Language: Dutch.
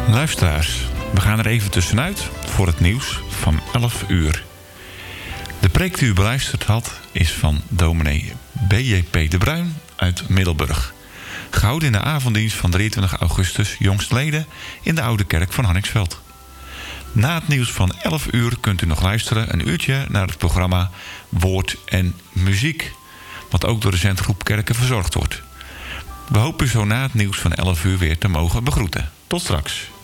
Luisteraars, we gaan er even tussenuit voor het nieuws van 11 uur. De preek die u beluisterd had is van dominee B.J.P. de Bruin uit Middelburg. Gehouden in de avonddienst van 23 augustus jongstleden in de Oude Kerk van Harningsveld. Na het nieuws van 11 uur kunt u nog luisteren een uurtje naar het programma Woord en Muziek, wat ook door de zendgroep Kerken verzorgd wordt. We hopen u zo na het nieuws van 11 uur weer te mogen begroeten. Tot straks.